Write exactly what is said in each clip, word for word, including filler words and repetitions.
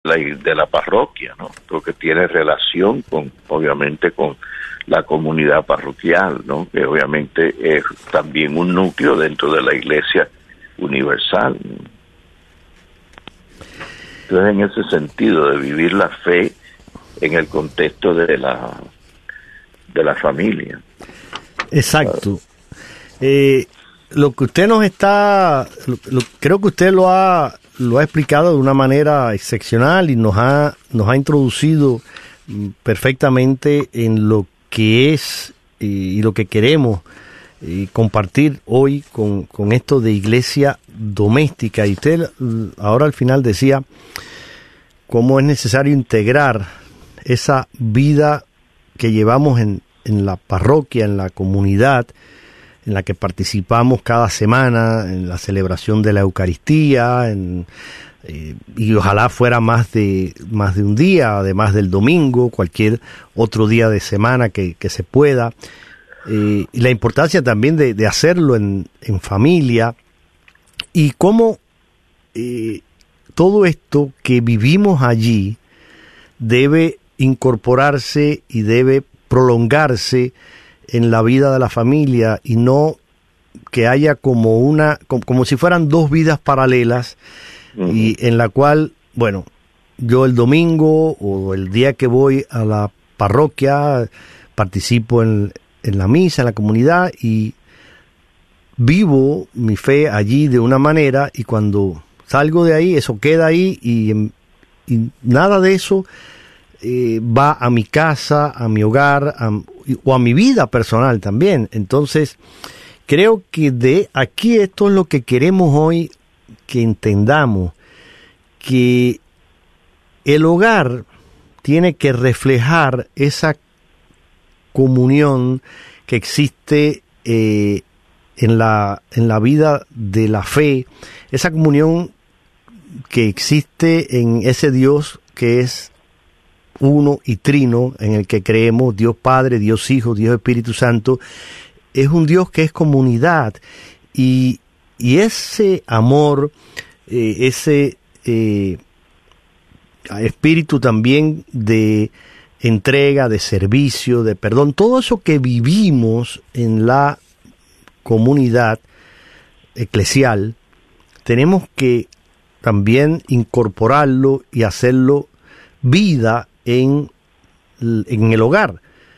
la, de la parroquia, ¿no? Porque tiene relación con, obviamente, con la comunidad parroquial, ¿no? Que obviamente es también un núcleo dentro de la Iglesia universal. Entonces, en ese sentido de vivir la fe en el contexto de la de la familia. Exacto. Eh, lo que usted nos está, lo, lo, creo que usted lo ha lo ha explicado de una manera excepcional y nos ha nos ha introducido perfectamente en lo que es y, y lo que queremos y compartir hoy con, con esto de iglesia doméstica. Y usted ahora al final decía cómo es necesario integrar esa vida que llevamos en, en la parroquia, en la comunidad, en la que participamos cada semana, en la celebración de la Eucaristía, en, eh, y ojalá fuera más de más de un día, además del domingo, cualquier otro día de semana que, que se pueda. Eh, y la importancia también de, de hacerlo en, en familia, y cómo eh, todo esto que vivimos allí debe incorporarse y debe prolongarse en la vida de la familia, y no que haya como una como, como si fueran dos vidas paralelas, uh-huh. y en la cual, bueno, yo el domingo o el día que voy a la parroquia participo en en la misa, en la comunidad, y vivo mi fe allí de una manera, y cuando salgo de ahí, eso queda ahí, y, y nada de eso eh, va a mi casa, a mi hogar, a, o a mi vida personal también. Entonces, creo que de aquí esto es lo que queremos hoy que entendamos, que el hogar tiene que reflejar esa comunión que existe eh, en la en la vida de la fe, esa comunión que existe en ese Dios que es uno y trino, en el que creemos, Dios Padre, Dios Hijo, Dios Espíritu Santo. Es un Dios que es comunidad, y, y ese amor, eh, ese eh, espíritu también de entrega, de servicio, de perdón, todo eso que vivimos en la comunidad eclesial, tenemos que también incorporarlo y hacerlo vida en, en el hogar,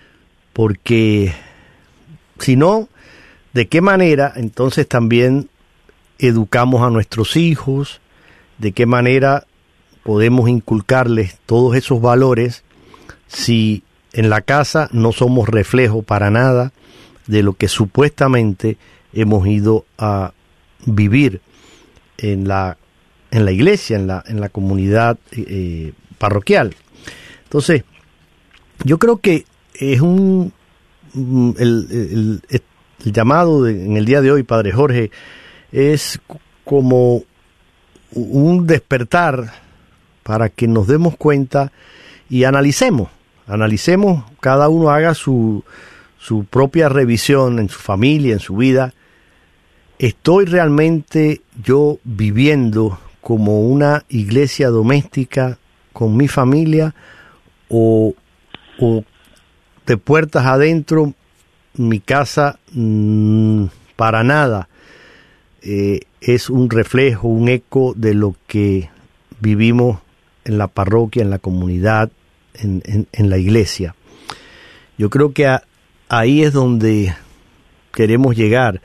porque si no, ¿de qué manera entonces también educamos a nuestros hijos? ¿De qué manera podemos inculcarles todos esos valores si en la casa no somos reflejo para nada de lo que supuestamente hemos ido a vivir en la en la iglesia, en la en la comunidad eh, parroquial? Entonces, yo creo que es un el, el, el, el llamado de, en el día de hoy, Padre Jorge, es como un despertar para que nos demos cuenta y analicemos, analicemos, cada uno haga su, su propia revisión en su familia, en su vida. ¿Estoy realmente yo viviendo como una iglesia doméstica con mi familia, o, o de puertas adentro mi casa mmm, para nada eh, es un reflejo, un eco de lo que vivimos en la parroquia, en la comunidad, en, en, en la iglesia? Yo creo que a, ahí es donde queremos llegar.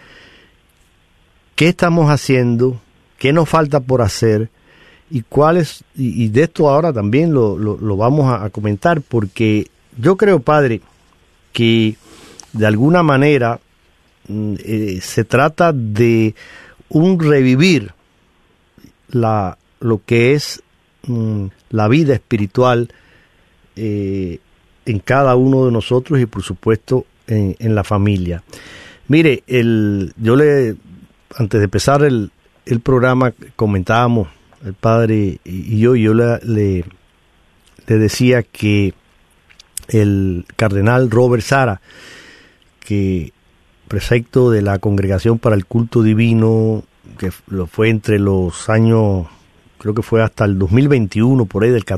¿Qué estamos haciendo? ¿Qué nos falta por hacer? Y cuáles, y, y de esto ahora también lo, lo, lo vamos a, a comentar, porque yo creo, Padre, que de alguna manera eh, se trata de un revivir la lo que es mm, la vida espiritual eh, en cada uno de nosotros, y por supuesto en, en la familia. Mire, el yo le antes de empezar el, el programa comentábamos el padre y yo, y yo le, le, le decía que el cardenal Robert Sara, que prefecto de la Congregación para el Culto Divino, que lo fue entre los años, creo que fue hasta el dos mil veintiuno, por ahí del